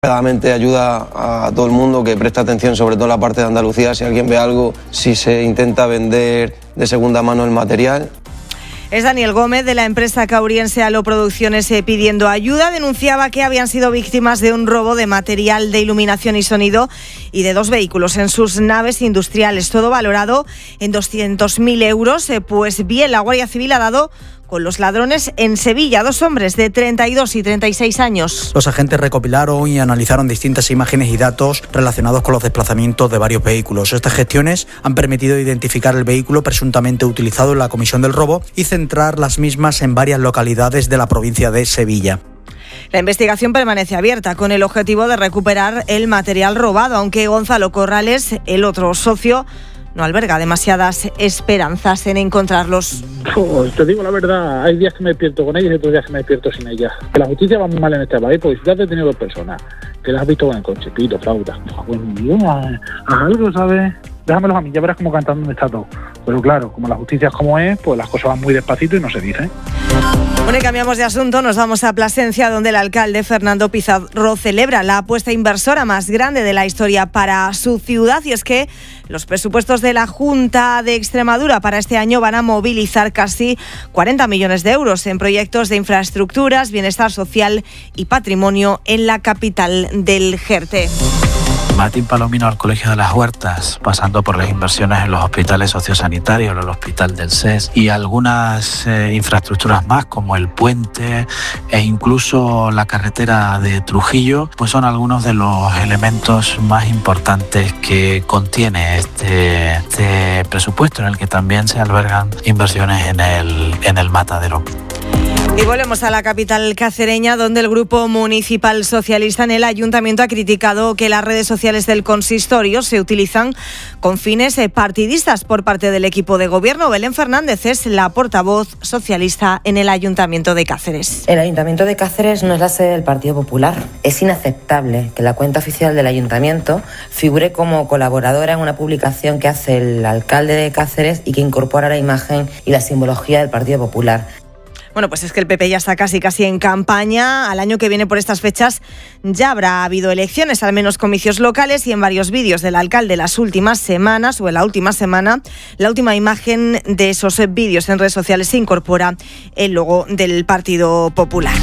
Realmente ayuda a todo el mundo que preste atención, sobre todo en la parte de Andalucía, si alguien ve algo, si se intenta vender de segunda mano el material. Es Daniel Gómez, de la empresa cauriense Alo Producciones, pidiendo ayuda. Denunciaba que habían sido víctimas de un robo de material de iluminación y sonido y de 2 vehículos en sus naves industriales, todo valorado en 200.000 euros. Pues bien, la Guardia Civil ha dado con los ladrones en Sevilla, 2 hombres de 32 y 36 años. Los agentes recopilaron y analizaron distintas imágenes y datos relacionados con los desplazamientos de varios vehículos. Estas gestiones han permitido identificar el vehículo presuntamente utilizado en la comisión del robo y centrar las mismas en varias localidades de la provincia de Sevilla. La investigación permanece abierta con el objetivo de recuperar el material robado, aunque Gonzalo Corrales, el otro socio, no alberga demasiadas esperanzas en encontrarlos. Pues te digo la verdad, hay días que me despierto con ellos y otros días que me despierto sin ellas. Que la justicia va muy mal en este país, porque si te has detenido 2 personas, que las has visto con el coche, pito, flauta, pues haz algo, ¿sabes? Déjamelos a mí, ya verás cómo cantando dónde está todo. Pero claro, como la justicia es como es, pues las cosas van muy despacito y no se dice. Bueno, y cambiamos de asunto, nos vamos a Plasencia, donde el alcalde Fernando Pizarro celebra la apuesta inversora más grande de la historia para su ciudad, y es que los presupuestos de la Junta de Extremadura para este año van a movilizar casi 40 millones de euros en proyectos de infraestructuras, bienestar social y patrimonio en la capital del Jerte. Martín Palomino al Colegio de las Huertas, pasando por las inversiones en los hospitales sociosanitarios, el hospital del SES y algunas infraestructuras más como el puente e incluso la carretera de Trujillo, pues son algunos de los elementos más importantes que contiene este presupuesto, en el que también se albergan inversiones en el matadero. Y volvemos a la capital cacereña, donde el Grupo Municipal Socialista en el Ayuntamiento ha criticado que las redes sociales del consistorio se utilizan con fines partidistas por parte del equipo de gobierno. Belén Fernández es la portavoz socialista en el Ayuntamiento de Cáceres. El Ayuntamiento de Cáceres no es la sede del Partido Popular. Es inaceptable que la cuenta oficial del Ayuntamiento figure como colaboradora en una publicación que hace el alcalde de Cáceres y que incorpora la imagen y la simbología del Partido Popular. Bueno, pues es que el PP ya está casi en campaña. Al año que viene, por estas fechas, ya habrá habido elecciones, al menos comicios locales, y en varios vídeos del alcalde las últimas semanas o en la última semana, la última imagen de esos vídeos en redes sociales se incorpora el logo del Partido Popular.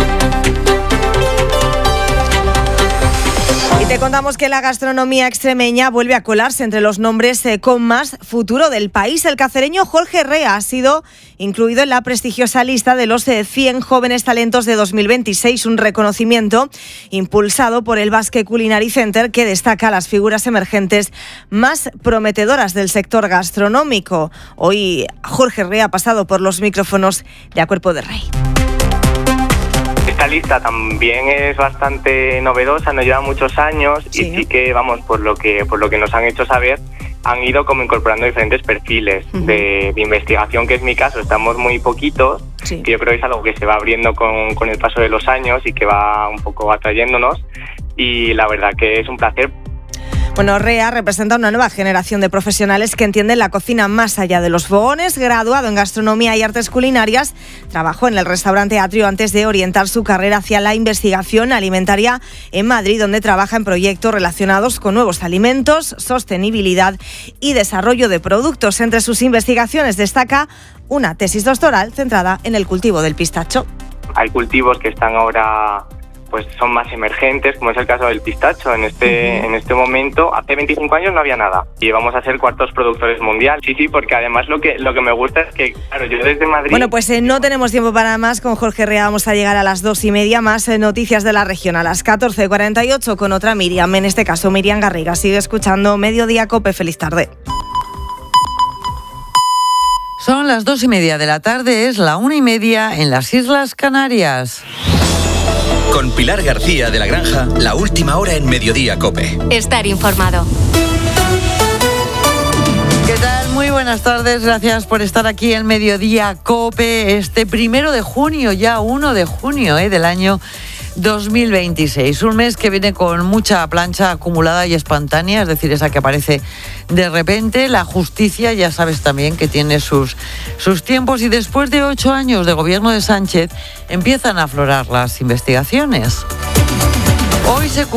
Te contamos que la gastronomía extremeña vuelve a colarse entre los nombres con más futuro del país. El cacereño Jorge Rea ha sido incluido en la prestigiosa lista de los 100 jóvenes talentos de 2026, un reconocimiento impulsado por el Basque Culinary Center, que destaca las figuras emergentes más prometedoras del sector gastronómico. Hoy Jorge Rea ha pasado por los micrófonos de A Cuerpo de Rey. Esta lista también es bastante novedosa, nos lleva muchos años y sí que, vamos, por lo que nos han hecho saber, han ido como incorporando diferentes perfiles de investigación, que es mi caso. Estamos muy poquitos, que yo creo que es algo que se va abriendo con el paso de los años y que va un poco atrayéndonos, y la verdad que es un placer. Bueno, Rea representa una nueva generación de profesionales que entienden la cocina más allá de los fogones. Graduado en Gastronomía y Artes Culinarias, trabajó en el restaurante Atrio antes de orientar su carrera hacia la investigación alimentaria en Madrid, donde trabaja en proyectos relacionados con nuevos alimentos, sostenibilidad y desarrollo de productos. Entre sus investigaciones destaca una tesis doctoral centrada en el cultivo del pistacho. Hay cultivos que están ahora, pues son más emergentes, como es el caso del pistacho. En este momento, hace 25 años no había nada y vamos a ser cuartos productores mundial. Sí, porque además lo que me gusta es que, claro, yo desde Madrid... Bueno, pues no tenemos tiempo para más. Con Jorge Rea vamos a llegar a las 2:30, más noticias de la región a las 14:48 con otra Miriam, en este caso Miriam Garriga. Sigue escuchando Mediodía Cope. Feliz tarde. Son las 2:30 de la tarde, es la 1:30 en las Islas Canarias. Con Pilar García de la Granja, la última hora en Mediodía Cope. Estar informado. ¿Qué tal? Muy buenas tardes, gracias por estar aquí en Mediodía Cope, este 1 de junio, ya 1 de junio del año 2026. Un mes que viene con mucha plancha acumulada y espontánea, es decir, esa que aparece de repente. La justicia, ya sabes también que tiene sus tiempos, y después de 8 años de gobierno de Sánchez empiezan a aflorar las investigaciones. Hoy se